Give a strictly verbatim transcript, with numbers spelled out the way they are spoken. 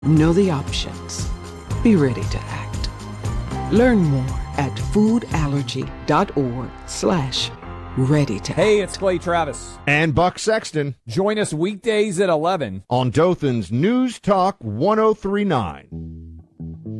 Know the options. Be ready to act. Learn more at foodallergy.org slash ready to Hey, act. it's Clay Travis. And Buck Sexton Join us weekdays at eleven. on Dothan's News Talk one oh three point nine.